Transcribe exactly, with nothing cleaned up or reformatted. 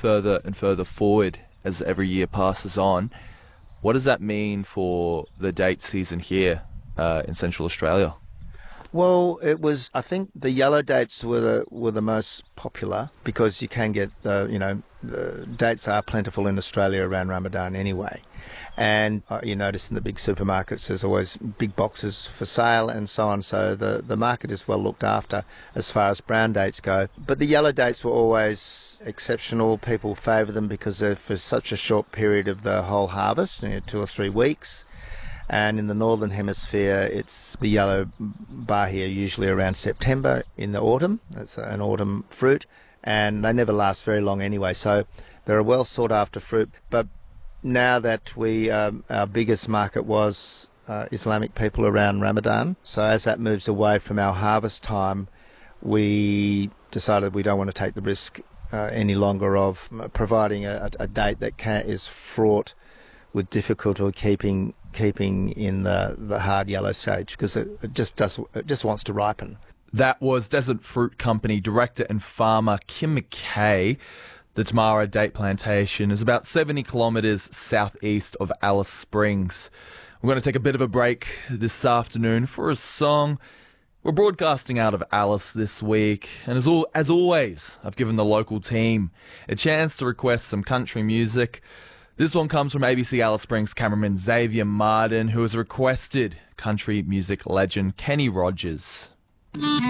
further and further forward as every year passes on. What does that mean for the date season here uh, in Central Australia? Well, it was, I think the yellow dates were the, were the most popular because you can get, the, you know, the dates are plentiful in Australia around Ramadan anyway. And uh, you notice in the big supermarkets there's always big boxes for sale and so on, so the, the market is well looked after as far as brown dates go. But the yellow dates were always exceptional. People favour them because they're for such a short period of the whole harvest, you know, two or three weeks. And in the northern hemisphere, it's the yellow bahia usually around September in the autumn. It's an autumn fruit, and they never last very long anyway. So they're a well sought after fruit. But now that we, um, our biggest market was uh, Islamic people around Ramadan. So as that moves away from our harvest time, we decided we don't want to take the risk uh, any longer of providing a, a date that can, is fraught with difficulty keeping keeping in the, the hard yellow stage, because it, it just does it just wants to ripen. That was Desert Fruit Company director and farmer Kim McKay. The Tamara Date Plantation is about seventy kilometres southeast of Alice Springs. We're going to take a bit of a break this afternoon for a song. We're broadcasting out of Alice this week, and as, al- as always, I've given the local team a chance to request some country music. This one comes from A B C Alice Springs cameraman Xavier Martin, who has requested country music legend Kenny Rogers.